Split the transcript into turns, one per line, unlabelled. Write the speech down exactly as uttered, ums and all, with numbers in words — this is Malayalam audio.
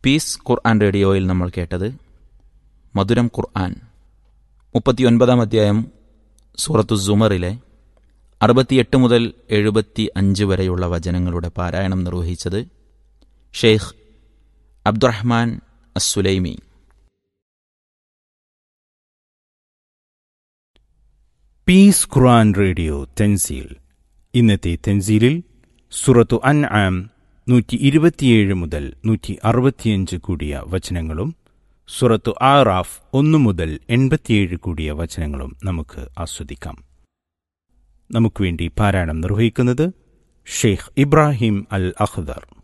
പീസ് ഖുർആൻ റേഡിയോയിൽ നമ്മൾ കേട്ടത് മധുരം ഖുർആൻ മുപ്പത്തിയൊൻപതാം അധ്യായം സൂറത്തു സുമറിലെ അറുപത്തിയെട്ട് മുതൽ എഴുപത്തി അഞ്ച് വരെയുള്ള വചനങ്ങളുടെ പാരായണം നിർവഹിച്ചത് ഷെയ്ഖ് അബ്ദുറഹ്മാൻ അസ്സുലൈമി.
പീസ് ഖുർആൻ റേഡിയോ തെൻസീൽ. ഇന്നത്തെ തെൻസീലിൽ സൂറത്തു അൻആം നൂറ്റി ഇരുപത്തിയേഴ് മുതൽ നൂറ്റി അറുപത്തിയഞ്ച് കൂടിയ വചനങ്ങളും സൂറത്തു ആറാഫ് ഒന്ന് മുതൽ എൺപത്തിയേഴ് കൂടിയ വചനങ്ങളും നമുക്ക് ആസ്വദിക്കാം. നമുക്ക് വേണ്ടി പാരായണം നിർവഹിക്കുന്നത് ഷെയ്ഖ് ഇബ്രാഹിം അൽ അഖ്ദർ.